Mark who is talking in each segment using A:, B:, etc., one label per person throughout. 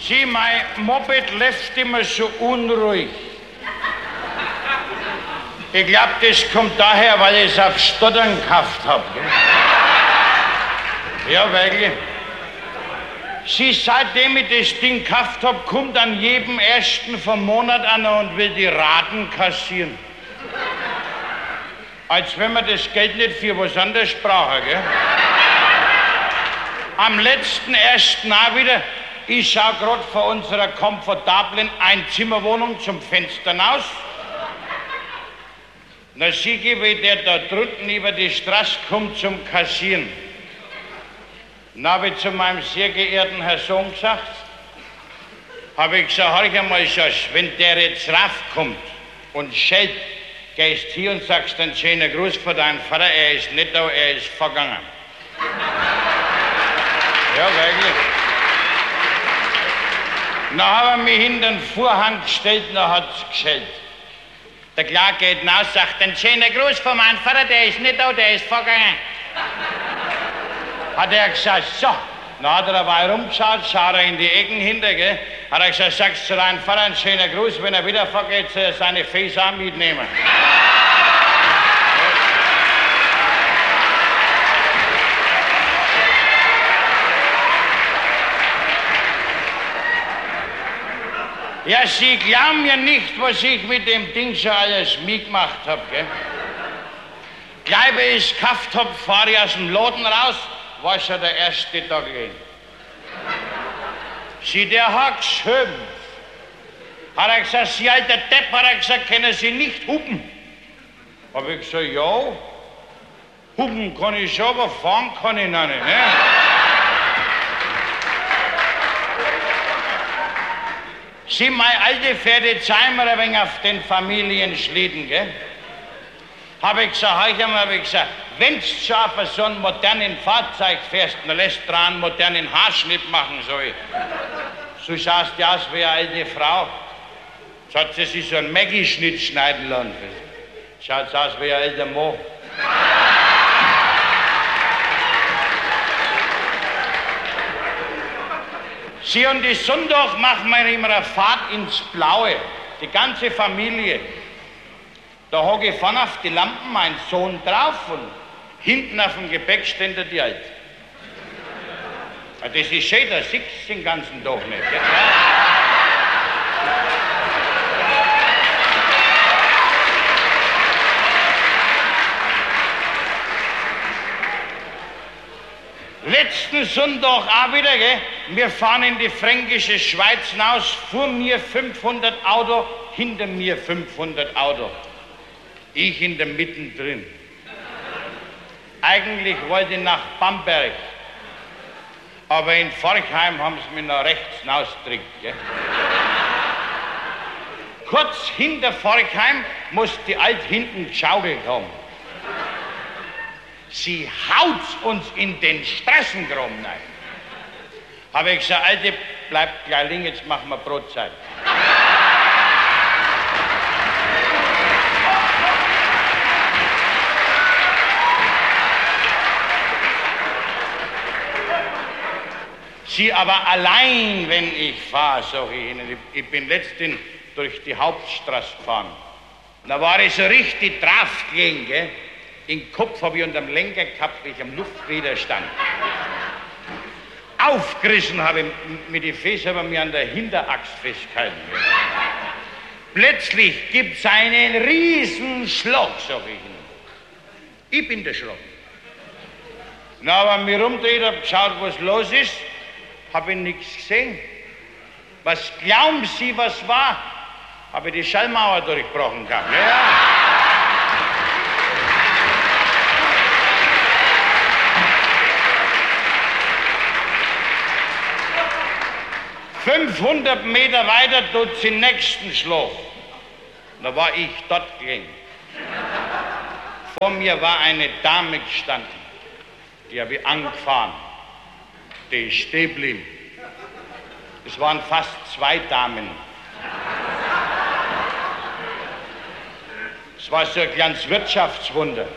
A: Sieh, mein Moped läuft immer so unruhig. Ich glaub, das kommt daher, weil ich es auf Stottern gekauft hab. Ja, wirklich. Sie, seitdem ich das Ding gekauft hab, kommt an jedem ersten vom Monat einer und will die Raten kassieren. Als wenn man das Geld nicht für was anderes brauche, gell? Am letzten ersten auch wieder, ich schau grad vor unserer komfortablen Einzimmerwohnung zum Fenster hinaus. Na, sieh, wie der da drunten über die Straße kommt zum Kassieren. Dann habe ich zu meinem sehr geehrten Herrn Sohn gesagt, habe ich gesagt, hör einmal, Schorsch, wenn der jetzt raufkommt und schellt, gehst hier und sagst einen schönen Gruß von deinem Vater, er ist nicht da, er ist vergangen. Ja, wirklich. Dann hat er mich hinter den Vorhang gestellt und dann hat es geschellt. Der Kleine geht hinaus, sagt, einen schönen Gruß von meinem Vater, der ist nicht da, der ist vergangen. Hat er gesagt, so. Dann hat er dabei rumgeschaut, schaut er in die Ecken hinter, gell. Hat er gesagt, sagst zu deinem Vater einen schönen Gruß, wenn er wieder vergeht, soll er seine Fäße auch mitnehmen. Ja, Sie glauben mir nicht, was ich mit dem Ding schon alles mitgemacht hab, gell? Gleich wie ich es gekauft hab, fahr ich aus dem Laden raus, war schon der erste Tag gehen. Sie, der hat geschimpft. Hat er gesagt, Sie alter Depp, hat er gesagt, können Sie nicht hupen? Hab ich gesagt, ja, hupen kann ich schon, aber fahren kann ich noch nicht, ne? Sie, meine alte Pferde zeigen mir ein wenig auf den Familienschlitten, gell? Hab ich gesagt, wenn du schon auf so einem modernen Fahrzeug fährst, dann lässt du dran einen modernen Haarschnitt machen, so schaust du aus wie eine alte Frau. So hat sie sich so einen Maggi-Schnitt schneiden lassen. Schaut aus wie ein alter Mann. Sie, und die Sonntag machen wir immer eine Fahrt ins Blaue, die ganze Familie. Da hocke ich vorne auf die Lampen, mein Sohn drauf und hinten auf dem Gepäckständer die Alte. Das ist schön, da siehst du den ganzen Tag nicht. Ja? Letzten Sonntag auch wieder, gell? Wir fahren in die fränkische Schweiz hinaus, vor mir 500 Auto, hinter mir 500 Auto. Ich in der Mitte drin. Eigentlich wollte ich nach Bamberg, aber in Forchheim haben sie mich nach rechts hinausgedrückt. Kurz hinter Forchheim muss die Alte hinten geschaukelt haben. Sie haut uns in den Straßengraben rein. Habe ich gesagt, Alte, bleibt gleich liegen, jetzt machen wir Brotzeit. Sie, aber allein, wenn ich fahre, sag ich Ihnen, ich bin letztens durch die Hauptstraße gefahren. Da war ich so richtig drauf gelegen, gell? Den Kopf habe ich unterm Lenker gehabt, wie ich am Luftwiderstand. Aufgerissen habe ich mit den Füßen, aber mir an der Hinteraxt festgehalten. Plötzlich gibt es einen Riesenschlag, sag ich Ihnen. Ich bin der Schlag. Na, aber mich rumdreht, hab geschaut, was los ist, habe ich nichts gesehen. Was glauben Sie, was war? Habe ich die Schallmauer durchbrochen gehabt. Ja. 500 Meter weiter tut's den nächsten Schlag. Da war ich dort gelegen. Vor mir war eine Dame gestanden. Die habe ich angefahren. Die ist stehen geblieben. Es waren fast 2 Damen. Es war so ein kleines Wirtschaftswunder.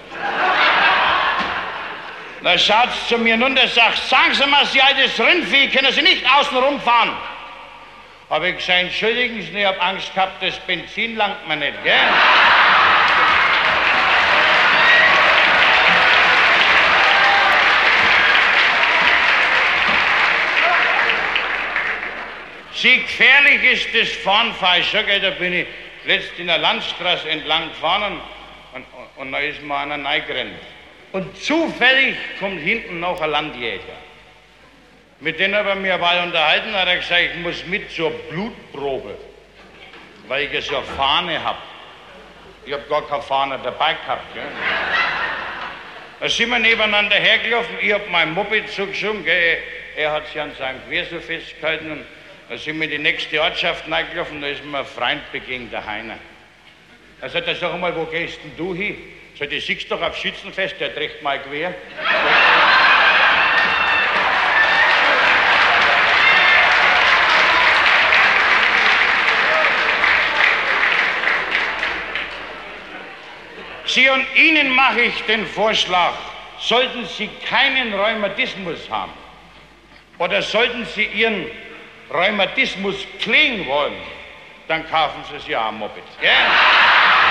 A: Da schaut sie zu mir runter und sagt, sagen Sie mal, Sie altes Rindvieh, können Sie nicht außen rumfahren? Habe ich gesagt, entschuldigen Sie, ich habe Angst gehabt, das Benzin langt mir nicht, gell? Sie gefährlich ist das Fahren, fahr ich schon, gell? Da bin ich letzt in der Landstraße entlang gefahren und da ist mir einer reingerannt. Und zufällig kommt hinten noch ein Landjäger. Mit dem habe ich mich aber unterhalten, hat er gesagt, ich muss mit zur Blutprobe, weil ich ja so eine Fahne habe. Ich habe gar keine Fahne dabei gehabt. Gell? Da sind wir nebeneinander hergelaufen, ich habe mein Moped zugeschoben, gell? Er hat sich an seinem Gewehr so festgehalten und da sind wir in die nächste Ortschaft reingelaufen, da ist mir ein Freund begegnet, der Heiner. Er sagt, sag mal, wo gehst denn du hin? Sagt, ich siehst doch auf Schützenfest, der trägt mein Gewehr. Sie und Ihnen mache ich den Vorschlag, sollten Sie keinen Rheumatismus haben oder sollten Sie Ihren Rheumatismus klingen wollen, dann kaufen Sie sich ja ein Moped. Gell?